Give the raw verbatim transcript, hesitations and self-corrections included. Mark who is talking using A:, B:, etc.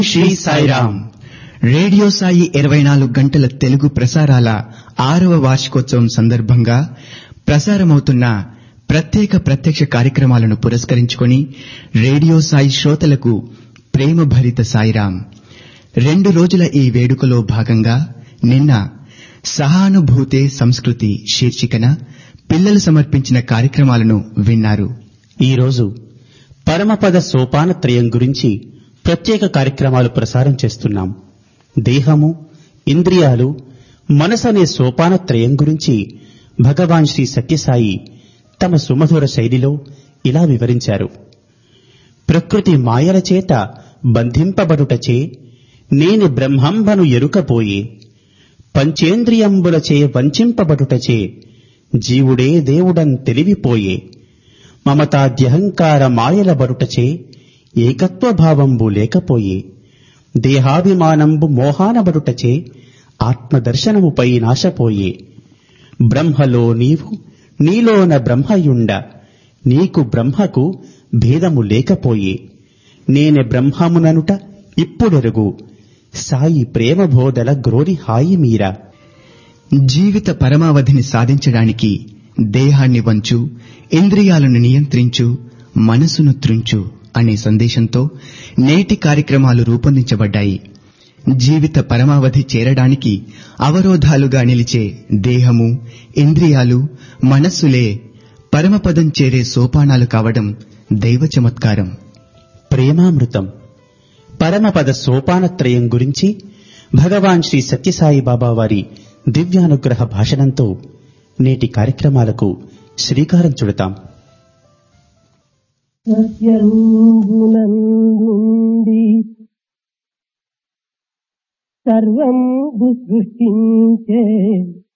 A: Shri Sairam. Radio Sai ఇరవై నాలుగు గంటల తెలుగు ప్రసారాల ఆరవ వార్షికోత్సవం సందర్భంగా ప్రసారమవుతున్న ప్రత్యేక ప్రత్యక్ష కార్యక్రమాలను పురస్కరించుకొని రేడియో సాయి శ్రోతలకు ప్రేమ భరిత సాయిరామ్. రెండు రోజుల ఈ వేడుకలో భాగంగా నిన్న సహానుభూతే సంస్కృతి శీర్షికన పిల్లలు సమర్పించిన కార్యక్రమాలను విన్నారు.
B: ఈరోజు పరమపద సోపానత్రయం గురించి ప్రత్యేక కార్యక్రమాలు ప్రసారం చేస్తున్నాం. దేహము, ఇంద్రియాలు, మనసు అనే సోపానత్రయం గురించి భగవాన్ శ్రీ సత్యసాయి తమ సుమధుర శైలిలో ఇలా వివరించారు. ప్రకృతి మాయల చేత బంధింపబడుటచే నేను బ్రహ్మంబను ఎరుకపోయే, పంచేంద్రియంబులచే వంచింపబడుటచే జీవుడే దేవుడన్ తెలివిపోయే, మమతాద్యహంకార మాయల బడుటచే ఏకత్వభావంబు లేకపోయే, దేహాభిమానంబు మోహానబడుటచే ఆత్మదర్శనముపై నాశపోయే, బ్రహ్మలో నీవు నీలోన బ్రహ్మయుండ నీకు బ్రహ్మకు భేదము లేకపోయే, నేనె బ్రహ్మముననుట ఇప్పుడెరుగు సాయి ప్రేమ బోధల గ్రోరి హాయి మీరా.
A: జీవిత పరమావధిని సాధించడానికి దేహాన్ని వంచు, ఇంద్రియాలను నియంత్రించు, మనసును త్రుంచు అనే సందేశంతో నేటి కార్యక్రమాలు రూపొందించబడ్డాయి. జీవిత పరమావధి చేరడానికి అవరోధాలుగా నిలిచే దేహము, ఇంద్రియాలు, మనస్సులే పరమపదం చేరే సోపానాలు కావడం దైవ చమత్కారం.
B: ప్రేమామృతం పరమపద సోపానత్రయం గురించి భగవాన్ శ్రీ సత్యసాయి బాబా వారి దివ్యానుగ్రహ భాషణంతో నేటి కార్యక్రమాలకు శ్రీకారం చుడతాం.
C: సత్యంబునందుండి సర్వం సృష్టించే